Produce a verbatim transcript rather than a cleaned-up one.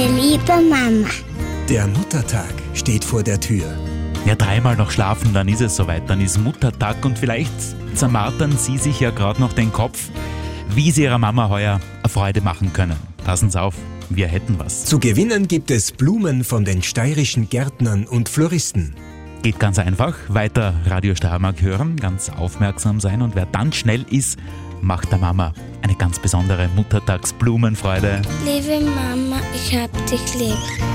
Meine liebe Mama. Der Muttertag steht vor der Tür. Ja, dreimal noch schlafen, dann ist es soweit, dann ist Muttertag und vielleicht zermartern Sie sich ja gerade noch den Kopf, wie Sie Ihrer Mama heuer eine Freude machen können. Passen Sie auf, wir hätten was. Zu gewinnen gibt es Blumen von den steirischen Gärtnern und Floristen. Geht ganz einfach, weiter Radio Steiermark hören, ganz aufmerksam sein und wer dann schnell ist, macht der Mama eine ganz besondere Muttertagsblumenfreude. Liebe Mama, ich hab dich lieb.